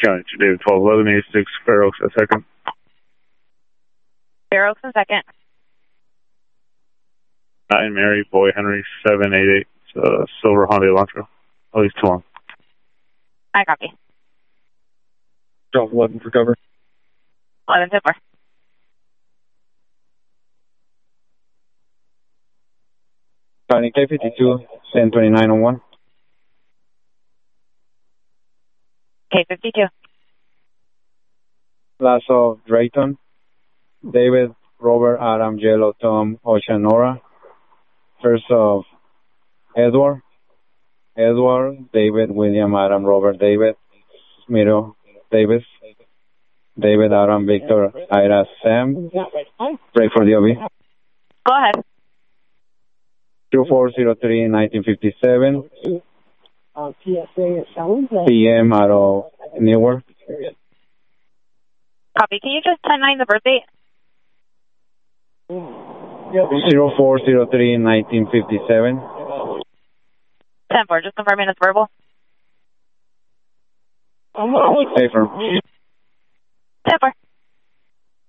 County, David 121186, Fair Oaks, a second. Fair Oaks, a second. Mary, Boy Henry 788, Silver Honda Elantra. At least 2 on. I copy. Drop 11 for cover. 11 to 4. County K52, 1029 on 1. K52. Last of Drayton, David, Robert, Adam, Jello, Tom, Ocean, Nora. First of Edward, David, William, Adam, Robert, David, Miro, Davis, David, Adam, Victor, Ira, Sam. Pray for the OB. Go ahead. 2403 1957. PM out of Newark. Copy. Can you just 10-9 the birth date? 0403 1957. 10-4. Just confirming it's verbal. Hey, firm. 10-4.